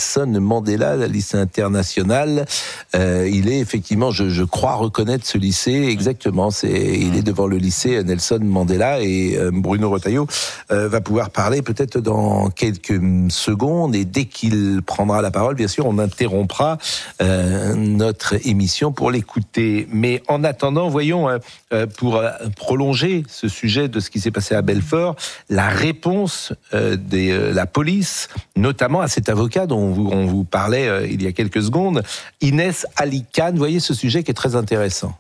Nelson Mandela, le lycée international. Il est effectivement, je crois reconnaître ce lycée exactement. Il est devant le lycée Nelson Mandela et Bruno Retailleau va pouvoir parler peut-être dans quelques secondes et dès qu'il prendra la parole, bien sûr, on interrompra notre émission pour l'écouter. Mais en attendant, voyons, pour prolonger ce sujet de ce qui s'est passé à Belfort, la réponse de la police, notamment à cet avocat dont on vous parlait il y a quelques secondes, Inès Ali Khan. Vous voyez ce sujet qui est très intéressant.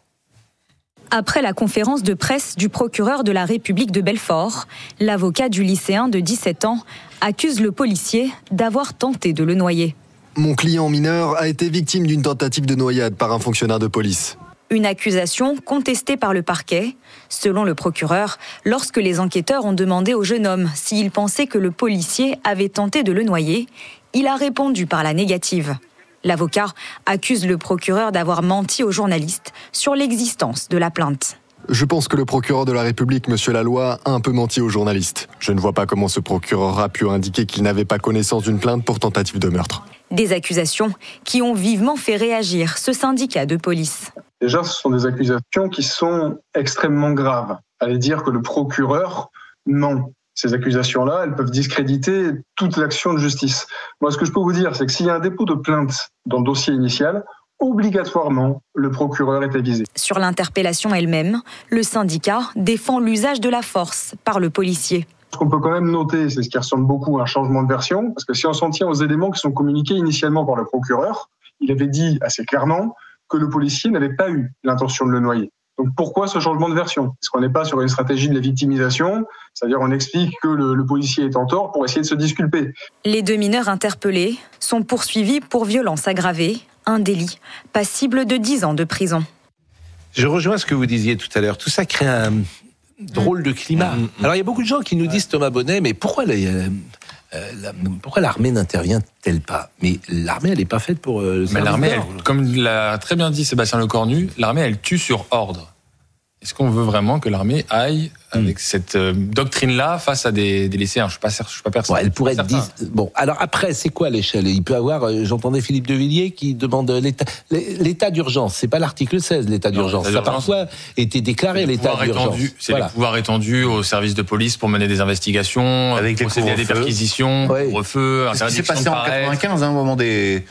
Après la conférence de presse du procureur de la République de Belfort, l'avocat du lycéen de 17 ans accuse le policier d'avoir tenté de le noyer. Mon client mineur a été victime d'une tentative de noyade par un fonctionnaire de police. Une accusation contestée par le parquet. Selon le procureur, lorsque les enquêteurs ont demandé au jeune homme s'il pensait que le policier avait tenté de le noyer, il a répondu par la négative. L'avocat accuse le procureur d'avoir menti aux journalistes sur l'existence de la plainte. Je pense que le procureur de la République, M. Laloy, a un peu menti aux journalistes. Je ne vois pas comment ce procureur a pu indiquer qu'il n'avait pas connaissance d'une plainte pour tentative de meurtre. Des accusations qui ont vivement fait réagir ce syndicat de police. Déjà, ce sont des accusations qui sont extrêmement graves. Aller dire que le procureur ment. Ces accusations-là, elles peuvent discréditer toute l'action de justice. Moi, ce que je peux vous dire, c'est que s'il y a un dépôt de plainte dans le dossier initial, obligatoirement, le procureur est avisé. Sur l'interpellation elle-même, le syndicat défend l'usage de la force par le policier. Ce qu'on peut quand même noter, c'est ce qui ressemble beaucoup à un changement de version, parce que si on s'en tient aux éléments qui sont communiqués initialement par le procureur, il avait dit assez clairement que le policier n'avait pas eu l'intention de le noyer. Donc pourquoi ce changement de version ? Est-ce qu'on n'est pas sur une stratégie de la victimisation ? C'est-à-dire on explique que le policier est en tort pour essayer de se disculper. Les 2 mineurs interpellés sont poursuivis pour violence aggravée, un délit passible de 10 ans de prison. Je rejoins ce que vous disiez tout à l'heure. Tout ça crée un drôle de climat. Alors il y a beaucoup de gens qui nous disent, Thomas Bonnet, mais pourquoi l'armée n'intervient-elle pas ? Mais l'armée, elle n'est pas faite pour... mais l'armée, comme l'a très bien dit Sébastien Lecornu, l'armée, elle tue sur ordre. Est-ce qu'on veut vraiment que l'armée aille avec cette doctrine-là face à des lycéens ? Je suis pas persuadé. Ouais, elle pourrait être 10. Bon, alors après, c'est quoi l'échelle ? Il peut avoir, j'entendais Philippe de Villiers qui demande l'état d'urgence. C'est pas l'article 16, l'état d'urgence. Ça a parfois été déclaré l'état d'urgence. C'est les pouvoirs étendus aux services de police pour mener des investigations, avec procéder à des perquisitions, couvre-feu, interdiction de paraître. C'est passé en 95, au moment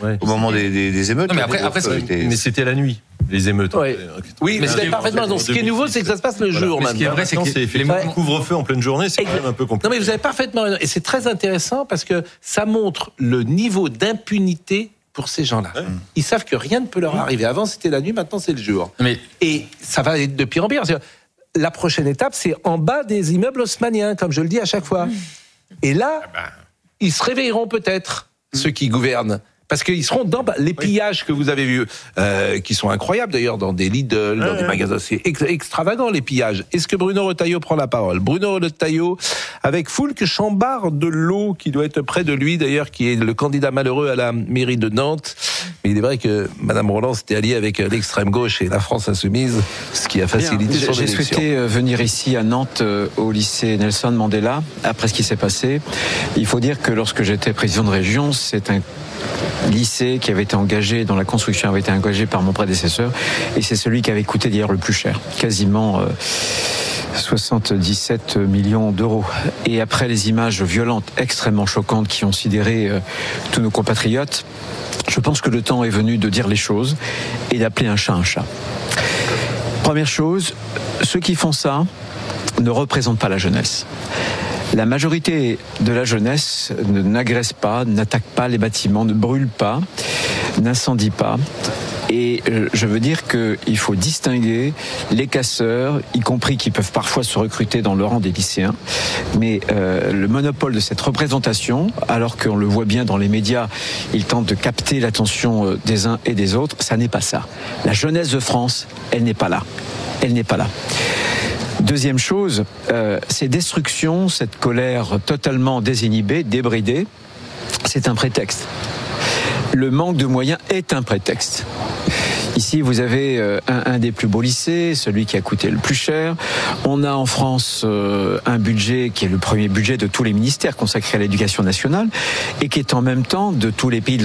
des émeutes. Non, mais après mais c'était la nuit. Les émeutes. Oui, mais vous avez parfaitement raison. Ce qui est nouveau, c'est que ça se passe le jour. Ce qui est vrai, c'est que c'est effectivement le couvre-feu en pleine journée, c'est quand même un peu compliqué. Non, mais vous avez parfaitement raison. Et c'est très intéressant parce que ça montre le niveau d'impunité pour ces gens-là. Ils savent que rien ne peut leur arriver. Avant, c'était la nuit, maintenant, c'est le jour. Et ça va être de pire en pire. Parce que la prochaine étape, c'est en bas des immeubles haussmanniens, comme je le dis à chaque fois. Et là, ils se réveilleront peut-être, ceux qui gouvernent. Parce qu'ils seront dans les pillages que vous avez vus, qui sont incroyables d'ailleurs, dans des Lidl, dans des magasins. C'est extravagant, les pillages. Est-ce que Bruno Retailleau prend la parole ? Bruno Retailleau, avec Foulque Chambard-Delot, qui doit être près de lui d'ailleurs, qui est le candidat malheureux à la mairie de Nantes. Mais il est vrai que Madame Roland s'était alliée avec l'extrême gauche et la France insoumise, ce qui a facilité son élection. J'ai souhaité venir ici à Nantes, au lycée Nelson Mandela, après ce qui s'est passé. Il faut dire que lorsque j'étais président de région, c'est un lycée qui avait été engagé, dont la construction avait été engagée par mon prédécesseur, et c'est celui qui avait coûté d'ailleurs le plus cher, quasiment 77 millions d'euros. Et après les images violentes, extrêmement choquantes qui ont sidéré tous nos compatriotes, je pense que le temps est venu de dire les choses et d'appeler un chat un chat. Première chose, ceux qui font ça ne représentent pas la jeunesse. La majorité de la jeunesse n'agresse pas, n'attaque pas les bâtiments, ne brûle pas, n'incendie pas. Et je veux dire qu'il faut distinguer les casseurs, y compris qui peuvent parfois se recruter dans le rang des lycéens. Mais le monopole de cette représentation, alors qu'on le voit bien dans les médias, ils tentent de capter l'attention des uns et des autres, ça n'est pas ça. La jeunesse de France, elle n'est pas là. Elle n'est pas là. Deuxième chose, ces destructions, cette colère totalement désinhibée, débridée, c'est un prétexte. Le manque de moyens est un prétexte. Ici, vous avez un des plus beaux lycées, celui qui a coûté le plus cher. On a en France un budget qui est le premier budget de tous les ministères consacré à l'éducation nationale et qui est en même temps de tous les pays de